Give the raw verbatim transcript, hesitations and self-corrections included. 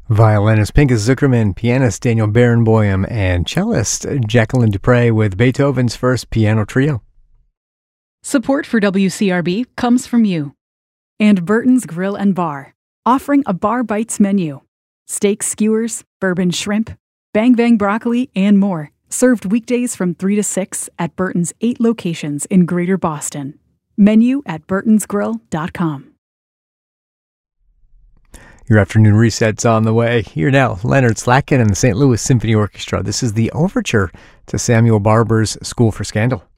Violinist Pinchas Zukerman, pianist Daniel Barenboim, and cellist Jacqueline Dupre with Beethoven's First Piano Trio. Support for W C R B comes from you. And Burton's Grill and Bar, offering a Bar Bites menu. Steak skewers, bourbon shrimp, bang bang broccoli, and more. Served weekdays from three to six at Burton's eight locations in Greater Boston. Menu at burtons grill dot com. Your afternoon reset's on the way. Here now, Leonard Slatkin and the Saint Louis Symphony Orchestra. This is the overture to Samuel Barber's School for Scandal.